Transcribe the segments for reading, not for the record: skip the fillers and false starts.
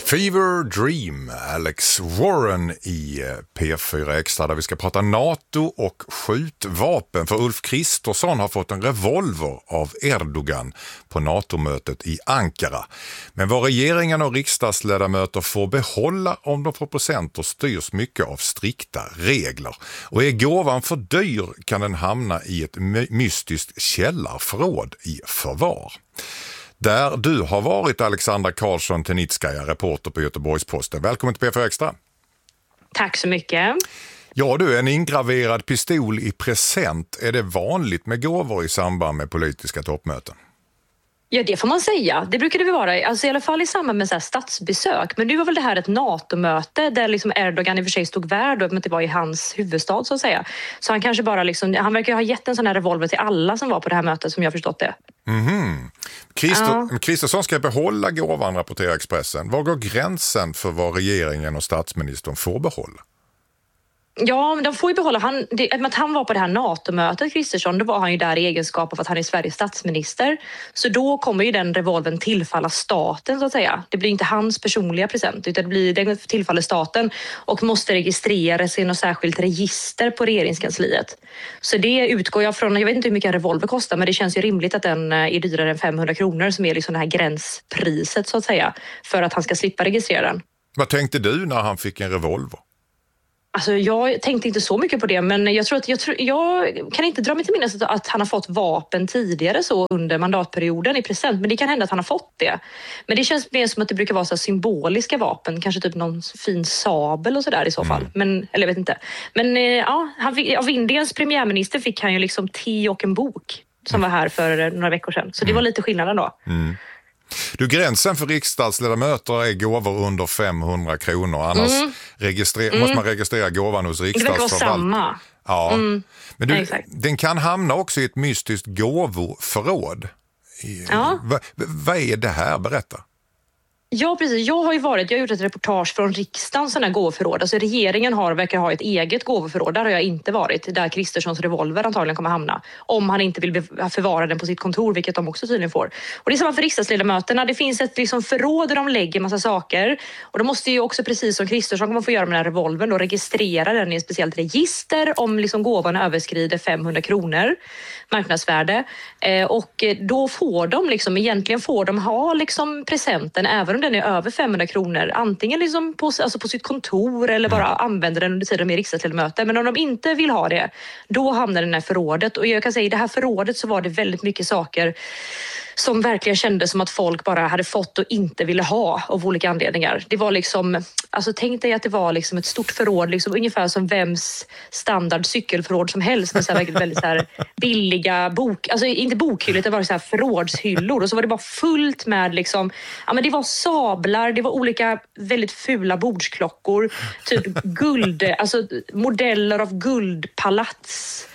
Fever Dream, Alex Warren i P4 Extra där vi ska prata NATO och skjutvapen. För Ulf Kristersson har fått en revolver av Erdogan på NATO-mötet i Ankara. Men vad regeringen och riksdagsledamöter får behålla om de får presenter styrs mycket av strikta regler. Och är gåvan för dyr kan den hamna i ett mystiskt källarförråd i förvar. Där du har varit, Alexandra Karlsson-Tenitskaja, reporter på Göteborgs-Posten. Välkommen till P4 Extra. Tack så mycket. Ja du, en ingraverad pistol i present. Är det vanligt med gåvor i samband med politiska toppmöten? Ja, det får man säga. Det brukar det väl vara, alltså i alla fall i samband med så här statsbesök. Men nu var väl det här ett NATO-möte där liksom Erdogan i och för sig stod värd och det var i hans huvudstad så att säga. Så han kanske bara liksom, han verkar ha gett en sån här revolver till alla som var på det här mötet som jag förstått det. Kristersson ska behålla gåvan, rapporterar Expressen. Var går gränsen för vad regeringen och statsministern får behålla? Ja, men de får ju behålla. Han var på det här NATO-mötet, Kristersson, då var han ju där i egenskap av att han är Sveriges statsminister. Så då kommer ju den revolven tillfalla staten så att säga. Det blir inte hans personliga present utan den tillfaller staten och måste registreras i något särskilt register på regeringskansliet. Så det utgår jag från, jag vet inte hur mycket en revolver kostar men det känns ju rimligt att den är dyrare än 500 kronor som är liksom det här gränspriset så att säga för att han ska slippa registrera den. Vad tänkte du när han fick en revolver? Alltså jag tänkte inte så mycket på det men jag kan inte dra mig till minnes att han har fått vapen tidigare så under mandatperioden i present. Men det kan hända att han har fått det. Men det känns mer som att det brukar vara så symboliska vapen. Kanske typ någon fin sabel och sådär i så fall. Men, eller jag vet inte. Men ja, av Indiens premiärminister fick han ju liksom te och en bok som var här för några veckor sedan. Så det var lite skillnaden då. Du, gränsen för riksdagsledamöter är gåvor under 500 kronor. Annars måste man registrera gåvan hos riksdagsförvaltningen. Det verkar vara samma. Ja. Men den kan hamna också i ett mystiskt gåvoförråd. Ja. Vad är det här? Berätta. Ja, precis. Jag har gjort ett reportage från riksdagen sådana här gåvoförråd. Alltså regeringen verkar ha ett eget gåvoförråd. Där har jag inte varit. Där Kristerssons revolver antagligen kommer hamna. Om han inte vill förvara den på sitt kontor, vilket de också tydligen får. Och det är samma för riksdagsledamöterna. Det finns ett liksom förråd där de lägger massa saker. Och då måste ju också, precis som Kristersson kommer få göra med den här revolvern, då registrera den i ett speciellt register om liksom gåvan överskrider 500 kronor marknadsvärde. Och då får de liksom, egentligen får de ha liksom presenten även om den är över 500 kronor. Antingen liksom på sitt kontor eller bara använder den under tiden med riksdagsledamöter. Men om de inte vill ha det, då hamnar den här förrådet. Och jag kan säga i det här förrådet så var det väldigt mycket saker som verkligen kändes som att folk bara hade fått och inte ville ha av olika anledningar. Det var liksom, alltså tänk dig att det var liksom ett stort förråd, liksom ungefär som vems standard cykelförråd som helst med så här väldigt så här billiga alltså inte bokhyllor, det var så här förrådshyllor och så var det bara fullt med liksom, ja men det var sablar, det var olika väldigt fula bordsklockor, typ guld, alltså modeller av guldpalats.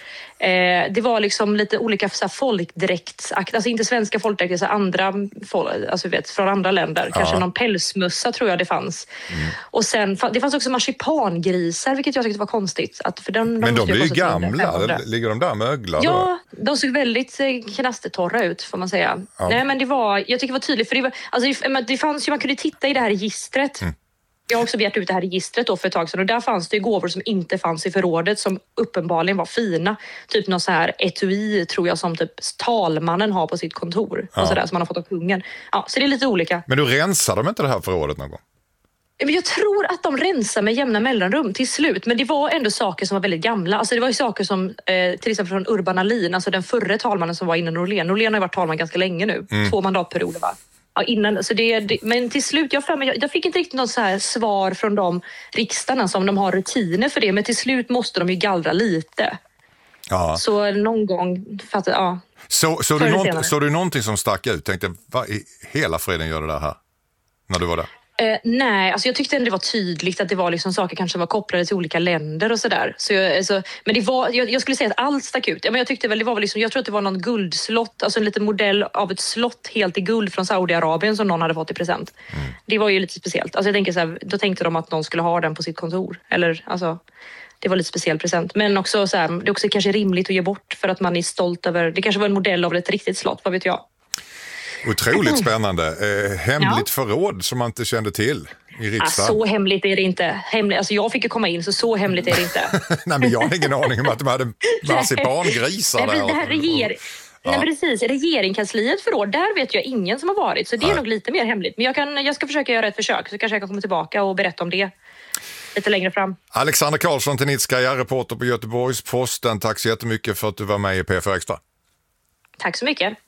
Det var liksom lite olika så här folkdräktsakt, alltså inte svenska folkdräkter, så andra alltså från andra länder. Kanske någon pälsmössa tror jag det fanns. Och sen det fanns också marsipangrisar, vilket jag tyckte var konstigt. Men de blir ju gamla, ligger de där möglar? Ja, de såg väldigt knastertorra ut får man säga. Ja. Nej men jag tycker det var tydligt, för det var, alltså, det fanns ju, man kunde titta i det här registret. Jag har också begärt ut det här registret då för ett tag sedan och där fanns det ju gåvor som inte fanns i förrådet som uppenbarligen var fina. Typ någon så här etui tror jag som typ talmannen har på sitt kontor och sådär som man har fått av kungen. Ja, så det är lite olika. Men du rensar de inte det här förrådet någon gång? Jag tror att de rensar med jämna mellanrum till slut. Men det var ändå saker som var väldigt gamla. Alltså det var ju saker som till exempel från Urban Ahlin, alltså den förre talmannen som var innan Norlén. Norlén har ju varit talman ganska länge nu. 2 mandatperioder va? Ja, innan, så men till slut, jag fick inte riktigt något så här svar från de riksdagarna som de har rutiner för det. Men till slut måste de ju gallra lite. Ja. Så någon gång, ja. Så du någonting som stack ut? Tänkte, vad i hela freden gör det där här? När du var där? Nej, alltså jag tyckte ändå det var tydligt att det var liksom saker kanske var kopplade till olika länder och sådär. Men det var, jag skulle säga att allt stack ut. Men jag tyckte väl det var väl liksom, jag tror att det var någon guldslott, alltså en liten modell av ett slott helt i guld från Saudiarabien som någon hade fått i present. Det var ju lite speciellt. Alltså jag tänker så här, då tänkte de att någon skulle ha den på sitt kontor. Eller alltså, det var lite speciell present. Men också så här, det är också kanske rimligt att ge bort för att man är stolt över, det kanske var en modell av ett riktigt slott, vad vet jag. Otroligt spännande. Hemligt förråd som man inte kände till i riksdagen. Så hemligt är det inte. Alltså jag fick ju komma in, så hemligt är det inte. Nej, men jag har ingen aning om att de hade marsipangrisar där. Det här Nej, precis. Regeringskansliet förråd, där vet jag ingen som har varit. Så det är nog lite mer hemligt. Men jag ska försöka göra ett försök, så kanske jag kan komma tillbaka och berätta om det lite längre fram. Alexander Karlsson, Tenitskaja, reporter på Göteborgs-Posten. Tack så jättemycket för att du var med i P4 Extra. Tack så mycket.